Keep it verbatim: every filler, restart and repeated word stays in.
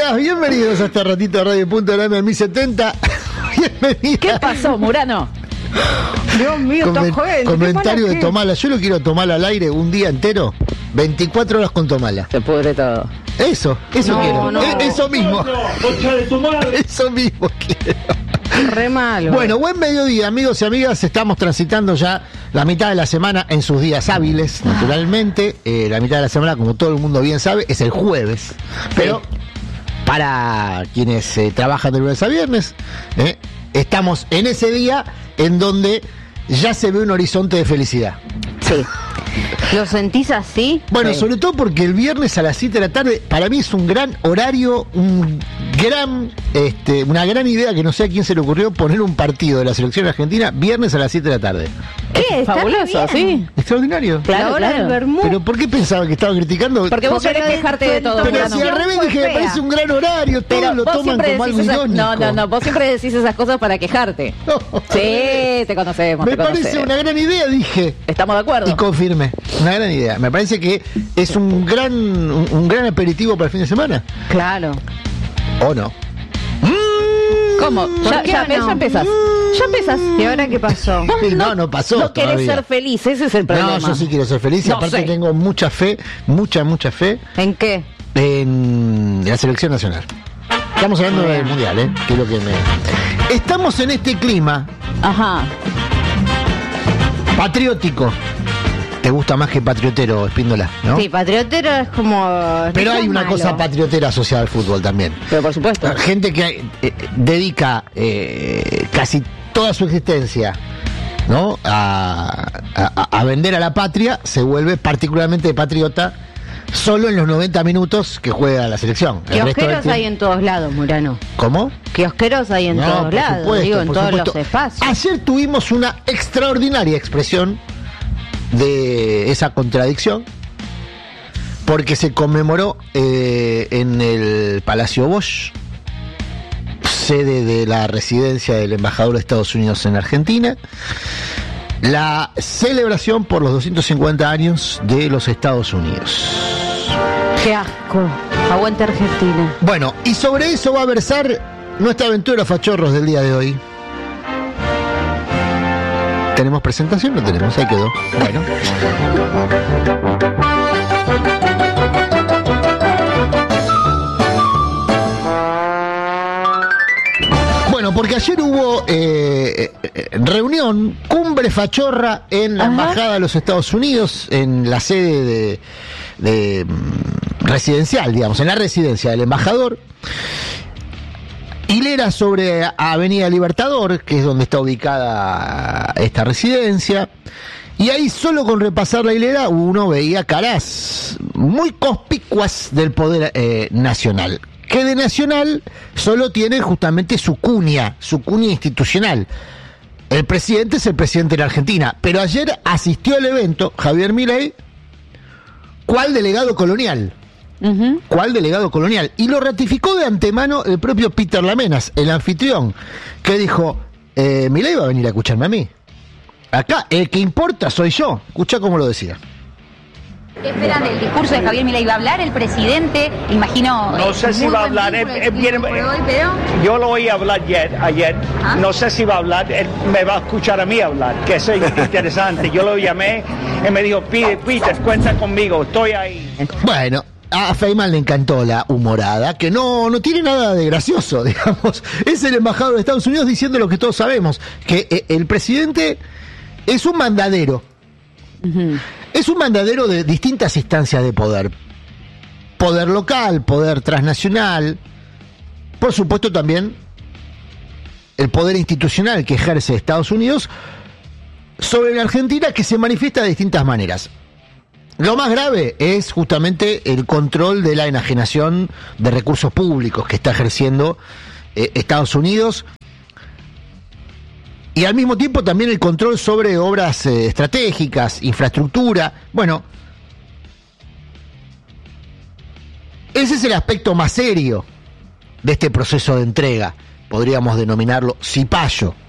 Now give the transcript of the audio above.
Bienvenidas, bienvenidos a este ratito de Radio Punto de la M mil setenta. Bienvenidas. ¿Qué pasó, Murano? Dios mío, Comen- está joven. Comentario de Tomala. Yo lo quiero Tomala al aire un día entero. veinticuatro horas con Tomala. Se pudre todo. Eso, eso No, quiero. no. E- eso mismo. ¡Concha de tu madre! Eso mismo quiero. Re malo. Bueno, buen mediodía, amigos y amigas. Estamos transitando ya la mitad de la semana en sus días hábiles, naturalmente. Eh, la mitad de la semana, como todo el mundo bien sabe, es el jueves. Pero para quienes eh, trabajan de lunes a viernes, eh, estamos en ese día en donde ya se ve un horizonte de felicidad. Sí. ¿Lo sentís así? Bueno, Sí. sobre todo porque el viernes a las siete de la tarde, para mí es un gran horario, un gran, este, una gran idea que no sé a quién se le ocurrió poner un partido de la selección argentina viernes a las siete de la tarde. ¿Qué? Está Fabuloso, bien. ¿sí? Extraordinario. Claro, La hora claro. del vermú. Pero ¿por qué pensaba que estaba criticando? Porque vos Porque querés lo de quejarte tu de todo, Pero Murano. si al revés dije, me fue parece fea. un gran horario, todos Pero lo vos toman siempre como algo decís esas... irónico. No, no, no, vos siempre decís esas cosas para quejarte. No. Sí, te conocemos, Me te parece conocemos. una gran idea, dije. Estamos de acuerdo. Y confirmé, una gran idea. Me parece que es un gran un, un gran aperitivo para el fin de semana. Claro. ¿O no? ¿Cómo? ¿Por Ya, qué ya, no? ya empezás. Ya empezás. ¿Y ahora qué pasó? No, no pasó No querés todavía. ser feliz, ese es el problema. No, yo sí quiero ser feliz y No aparte sé. tengo mucha fe, mucha, mucha fe ¿En qué? en la selección nacional. Estamos hablando del mundial, ¿eh? Que es lo que me... Estamos en este clima Ajá. patriótico. ¿Te gusta más que patriotero, Espíndola, no? Sí, patriotero es como... Pero eso hay es una malo. cosa patriotera asociada al fútbol también. Pero por supuesto. Gente que eh, dedica eh, casi toda su existencia, ¿no? A, a- a vender a la patria, se vuelve particularmente patriota solo en los noventa minutos que juega la selección. El resto del Kiosqueros tiempo- hay en todos lados, Murano. ¿Cómo? Kiosqueros hay en No, todos por lados, supuesto, digo, en por todos supuesto. los espacios. Ayer tuvimos una extraordinaria expresión de esa contradicción, porque se conmemoró eh, en el Palacio Bosch, sede de la residencia del embajador de Estados Unidos en Argentina, la celebración por los doscientos cincuenta años de los Estados Unidos. Qué asco. Aguante Argentina. Bueno, y sobre eso va a versar nuestra aventura fachorros del día de hoy. ¿Tenemos presentación? No tenemos, ahí quedó. Bueno. Bueno, porque ayer hubo eh, eh, reunión, cumbre fachorra en la Ajá. Embajada de los Estados Unidos, en la sede de, de, mm, residencial, digamos, en la residencia del embajador. Hilera sobre Avenida Libertador, que es donde está ubicada esta residencia. Y ahí solo con repasar la hilera uno veía caras muy conspicuas del poder eh, nacional. Que de nacional solo tiene justamente su cuña, su cuña institucional. El presidente es el presidente de la Argentina. Pero ayer asistió al evento Javier Milei, ¿cuál delegado colonial? Ujú. ¿Cuál delegado colonial? Y lo ratificó de antemano el propio Peter Lamenas, el anfitrión, que dijo, eh, Milei va a venir a escucharme a mí. Acá, el que importa soy yo. Escuchá cómo lo decía. ¿Qué esperan del discurso de Javier Milei? ¿Va a hablar el presidente? Imagino... No eh, sé si muy va a buen hablar, vínculo él- el él viene- equipo de hoy, pero... Yo lo oí hablar ayer, ayer. ¿Ah? No sé si va a hablar, él me va a escuchar a mí hablar, que eso es interesante. Yo lo llamé y me dijo, Peter, Peter, cuenta conmigo, estoy ahí. Bueno, a Feynman le encantó la humorada, que no, no tiene nada de gracioso, digamos. Es el embajador de Estados Unidos diciendo lo que todos sabemos, que eh, el presidente es un mandadero. Es un mandadero de distintas instancias de poder. Poder local, poder transnacional, por supuesto también el poder institucional que ejerce Estados Unidos sobre la Argentina, que se manifiesta de distintas maneras. Lo más grave es justamente el control de la enajenación de recursos públicos que está ejerciendo eh, Estados Unidos, y al mismo tiempo también el control sobre obras eh, estratégicas, infraestructura. Bueno, ese es el aspecto más serio de este proceso de entrega, podríamos denominarlo cipayo.